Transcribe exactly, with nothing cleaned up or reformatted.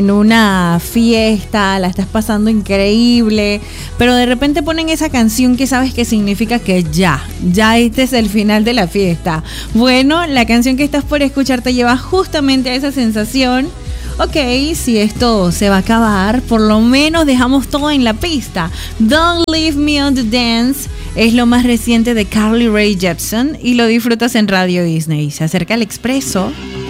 en una fiesta, la estás pasando increíble, pero de repente ponen esa canción que sabes que significa que ya, ya este es el final de la fiesta. Bueno, la canción que estás por escuchar te lleva justamente a esa sensación. Ok, si esto se va a acabar, por lo menos dejamos todo en la pista. Don't Leave Me on the Dance es lo más reciente de Carly Rae Jepsen y lo disfrutas en Radio Disney. Se acerca el expreso.